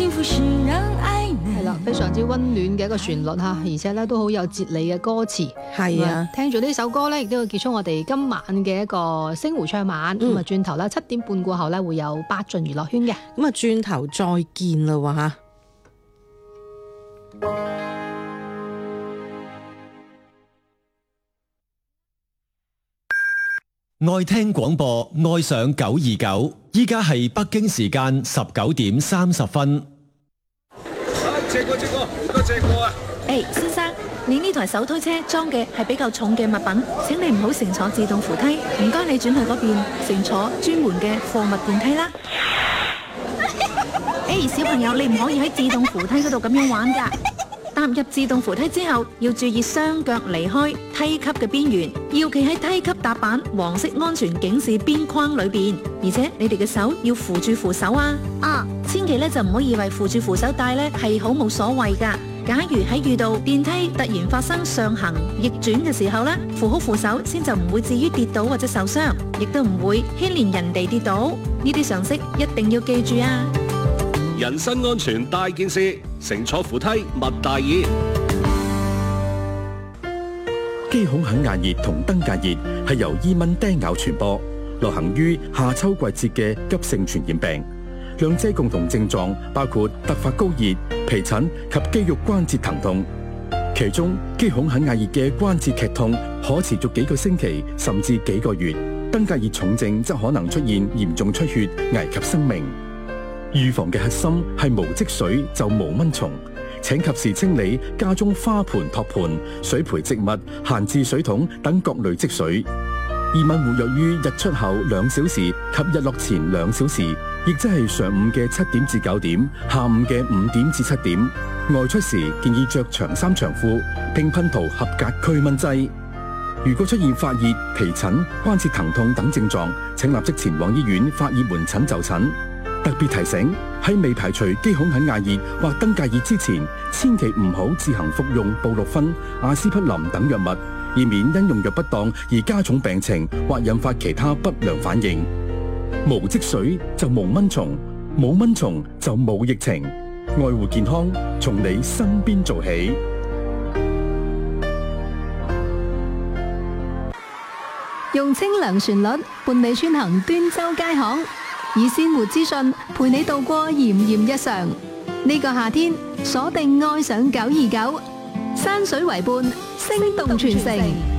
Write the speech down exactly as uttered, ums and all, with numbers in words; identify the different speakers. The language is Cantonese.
Speaker 1: 係啦，非常之溫暖嘅一個旋律嚇，而且咧都好有哲理嘅歌詞。
Speaker 2: 係啊，
Speaker 1: 聽住呢首歌咧，亦都要結束我哋今晚嘅一個星湖唱晚。咁啊、嗯，轉頭咧七點半過後咧會有八進娛樂圈嘅。
Speaker 2: 咁啊，轉頭再見啦喎嚇。
Speaker 3: 愛聽廣播，愛上九二九。依家係北京時間十九點三十分。
Speaker 4: 借過借過，唔該借過啊！
Speaker 5: 誒，先生，你呢台手推車裝嘅係比較重嘅物品，請你唔好乘坐自動扶梯，唔該你轉去嗰邊乘坐專門嘅貨物電梯啦。誒，小朋友，你唔可以喺自動扶梯嗰度咁樣玩噶。踏入自動扶梯之後，要注意雙腳離開梯級嘅邊緣，要企喺梯級踏板黃色安全警示邊框裏邊，而且你哋嘅手要扶住扶手啊！啊，千祈咧就唔好以為扶住扶手帶咧係好冇所謂噶。假如喺遇到電梯突然發生上行逆轉嘅時候咧，扶好扶手先就唔會至於跌倒或者受傷，亦都唔會牽連人哋跌倒。呢啲常識一定要記住啊！
Speaker 4: 人身安全大件事，乘坐扶梯勿大意。
Speaker 6: 肌孔肯亞熱同登革熱係由伊蚊叮咬傳播，流行於夏秋季節嘅急性傳染病。兩者共同症狀包括突發高熱、皮疹及肌肉關節疼痛。其中肌孔肯亞熱嘅關節劇痛可持續幾個星期甚至幾個月，登革熱重症則可能出現嚴重出血，危及生命。預防嘅核心係無積水就無蚊蟲，請及時清理家中花盆、托盤、水培植物、閒置水桶等各類積水。伊蚊活躍於日出後兩小時及日落前兩小時，亦即係上午嘅七點至九點，下午嘅五點至七點。外出時建議着長衫長褲，並噴塗合格驅蚊劑。如果出現發熱、皮疹、關節疼痛等症狀，請立即前往醫院發熱門診就診。特別提醒，喺未排除肌孔肯亞熱或登革熱之前，千祈唔好自行服用布洛芬、阿司匹林等藥物，以免因用藥不當而加重病情或引發其他不良反應。無積水就無蚊蟲，冇蚊蟲就冇疫情。愛護健康，從你身邊做起。
Speaker 1: 用清涼旋律伴你穿行端州街巷，以鮮活資訊陪你度過炎炎日常。呢個夏天鎖定愛上九二九，山水為伴，聲動全城。